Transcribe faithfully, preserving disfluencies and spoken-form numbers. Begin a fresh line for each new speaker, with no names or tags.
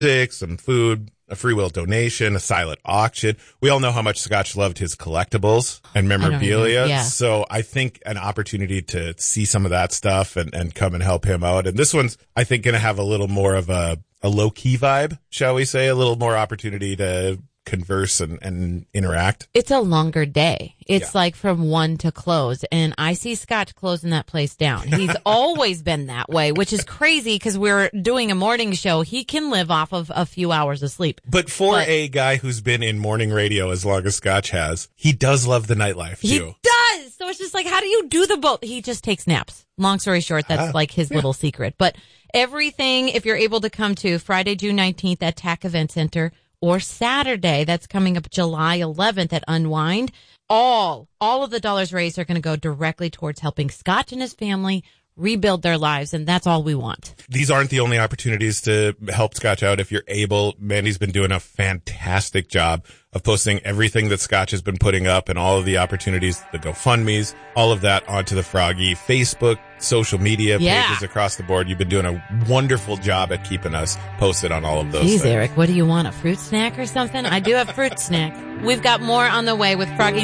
some food, a free will donation, a silent auction. We all know how much Scotch loved his collectibles and memorabilia.
I yeah.
So I think an opportunity to see some of that stuff and, and come and help him out. And this one's, I think, going to have a little more of a, a low-key vibe, shall we say, a little more opportunity to converse and, and interact.
It's a longer day. It's
Yeah.
like from one to close. And I see Scotch closing that place down. He's always been that way, which is crazy because we're doing a morning show. He can live off of a few hours of sleep.
But for
But-
a guy who's been in morning radio as long as Scotch has, he does love the nightlife
He
too.
does. So it's just like, how do you do the both? He just takes naps. Long story short, that's
Ah,
like his
yeah.
little secret. But everything, if you're able to come to Friday, June nineteenth at T A C Event Center, or Saturday, that's coming up July eleventh at Unwind, all, all of the dollars raised are going to go directly towards helping Scotch and his family rebuild their lives, and that's all we want.
These aren't the only opportunities to help Scotch out if you're able. Mandy's been doing a fantastic job of posting everything that Scotch has been putting up and all of the opportunities, the GoFundMes, all of that onto the Froggy Facebook, social media
Yeah.
pages across the board. You've been doing a wonderful job at keeping us posted on all of those
Jeez,
things.
Eric, what do you want, a fruit snack or something? I do have fruit snack. We've got more on the way with Froggy